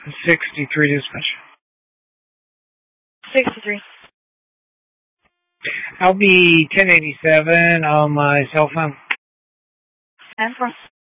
63 dispatch. 63. I'll be 1087 on my cell phone. 10-4.